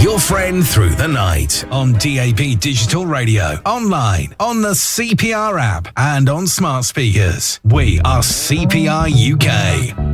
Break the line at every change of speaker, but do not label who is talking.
Your friend through the night on DAB Digital Radio, online, on the CPR app, and on smart speakers. We are CPR UK.